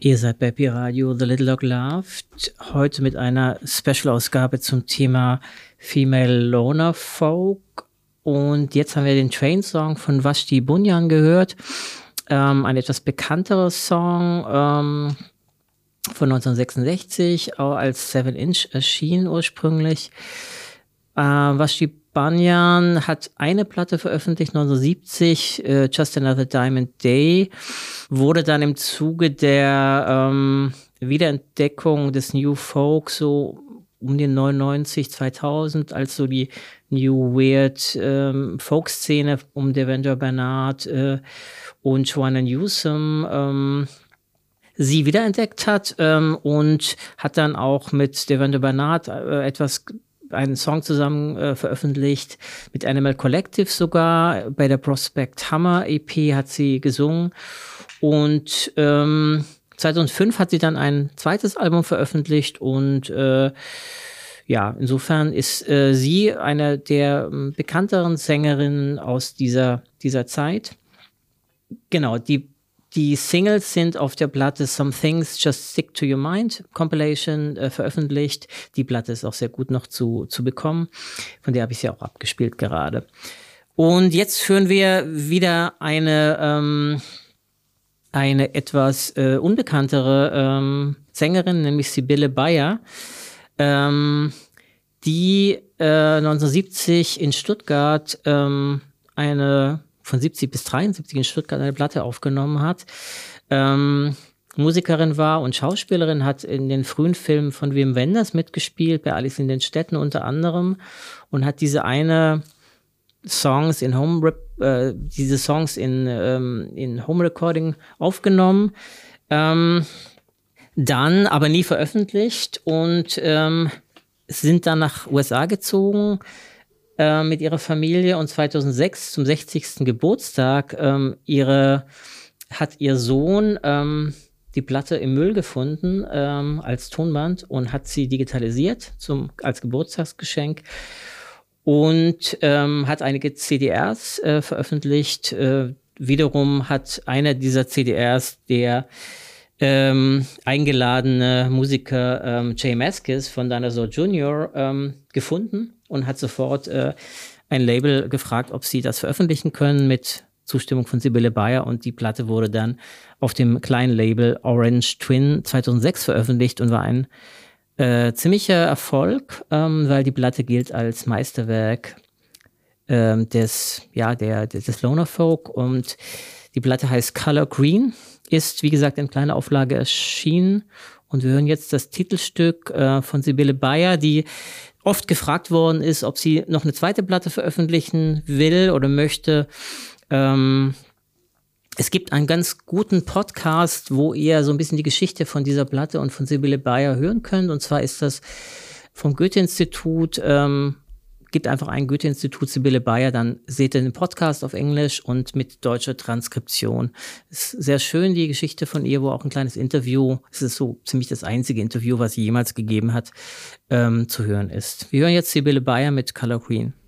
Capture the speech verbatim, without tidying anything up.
Ihr seid bei Pi-Radio, The Little Dog Loved, heute mit einer Special-Ausgabe zum Thema Female Loner Folk. Und jetzt haben wir den Train-Song von Vashti Bunyan gehört, ähm, ein etwas bekannterer Song ähm, von neunzehnhundertsechsundsechzig, auch als Seven Inch erschienen ursprünglich. Äh, Vashti Bunyan hat eine Platte veröffentlicht, neunzehnhundertsiebzig, äh, Just Another Diamond Day, wurde dann im Zuge der ähm, Wiederentdeckung des New Folk so um den neunundneunzig, zweitausend, als so die New Weird ähm, Folk-Szene um Devendra Banhart äh, und Joanna Newsom ähm, sie wiederentdeckt hat ähm, und hat dann auch mit Devendra Banhart äh, etwas einen Song zusammen äh, veröffentlicht, mit Animal Collective sogar. Bei der Prospect Hammer E P hat sie gesungen. Und ähm, zweitausendfünf hat sie dann ein zweites Album veröffentlicht. Und äh, ja, insofern ist äh, sie eine der äh, bekannteren Sängerinnen aus dieser, dieser Zeit. Genau, die Die Singles sind auf der Platte Some Things Just Stick to Your Mind Compilation äh, veröffentlicht. Die Platte ist auch sehr gut noch zu, zu bekommen. Von der habe ich sie auch abgespielt gerade. Und jetzt hören wir wieder eine, ähm, eine etwas äh, unbekanntere ähm, Sängerin, nämlich Sibylle Beyer, ähm, die äh, neunzehnhundertsiebzig in Stuttgart ähm, eine von siebzig bis dreiundsiebzig in Stuttgart eine Platte aufgenommen hat, ähm, Musikerin war und Schauspielerin, hat in den frühen Filmen von Wim Wenders mitgespielt, bei Alice in den Städten unter anderem, und hat diese eine Songs in Home, äh, diese Songs in, ähm, in Home Recording aufgenommen, ähm, dann aber nie veröffentlicht und ähm, sind dann nach U S A gezogen, mit ihrer Familie, und zweitausendsechs zum sechzigsten Geburtstag ähm, ihre, hat ihr Sohn ähm, die Platte im Müll gefunden ähm, als Tonband und hat sie digitalisiert zum, als Geburtstagsgeschenk und ähm, hat einige C D Rs äh, veröffentlicht. Äh, wiederum hat einer dieser C D Rs der ähm, eingeladene Musiker ähm, Jay Mascis von Dinosaur Junior ähm, gefunden und hat sofort äh, ein Label gefragt, ob sie das veröffentlichen können, mit Zustimmung von Sibylle Beyer, und die Platte wurde dann auf dem kleinen Label Orange Twin zweitausendsechs veröffentlicht und war ein äh, ziemlicher Erfolg, ähm, weil die Platte gilt als Meisterwerk ähm, des, ja, der, des Loner Folk, und die Platte heißt Color Green, ist wie gesagt in kleiner Auflage erschienen, und wir hören jetzt das Titelstück äh, von Sibylle Beyer, die oft gefragt worden ist, ob sie noch eine zweite Platte veröffentlichen will oder möchte. Ähm, es gibt einen ganz guten Podcast, wo ihr so ein bisschen die Geschichte von dieser Platte und von Sibylle Beyer hören könnt. Und zwar ist das vom Goethe-Institut. Ähm, Gebt einfach ein Goethe-Institut Sibylle Beyer, dann seht ihr den Podcast auf Englisch und mit deutscher Transkription. Es ist sehr schön, die Geschichte von ihr, wo auch ein kleines Interview, es ist so ziemlich das einzige Interview, was sie jemals gegeben hat, ähm, zu hören ist. Wir hören jetzt Sibylle Beyer mit Color Green.